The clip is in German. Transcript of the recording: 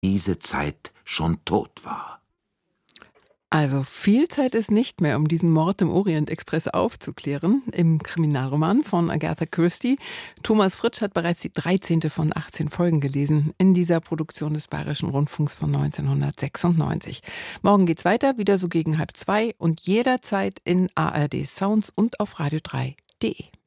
diese Zeit schon tot war. Also viel Zeit ist nicht mehr, um diesen Mord im Orient-Express aufzuklären, im Kriminalroman von Agatha Christie. Thomas Fritsch hat bereits die 13. von 18 Folgen gelesen, in dieser Produktion des Bayerischen Rundfunks von 1996. Morgen geht's weiter, wieder so gegen 1:30 und jederzeit in ARD Sounds und auf radio3.de.